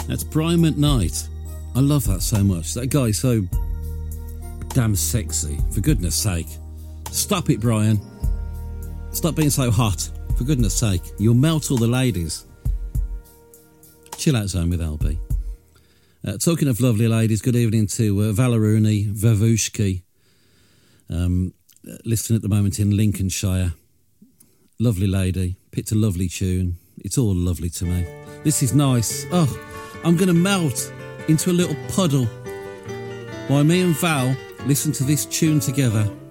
That's Brian McKnight. I love that so much. That guy's so damn sexy. For goodness sake. Stop it, Brian. Stop being so hot. For goodness sake. You'll melt all the ladies. Chill Out Zone with LB. Talking of lovely ladies, good evening to Valeruni Vavushki. Listening at the moment in Lincolnshire. Lovely lady. Picked a lovely tune. It's all lovely to me. This is nice. Oh, I'm going to melt into a little puddle while me and Val listen to this tune together.